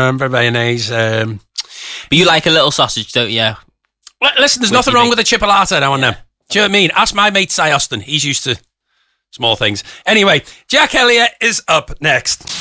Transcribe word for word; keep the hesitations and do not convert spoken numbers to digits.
remember mayonnaise. Um, but you like a little sausage, don't you? Listen, there's With nothing your wrong meat. with a chipolata now and Yeah. then. Do you know what I mean? Ask my mate Si Austin. He's used to small things. Anyway, Jack Elliott is up next.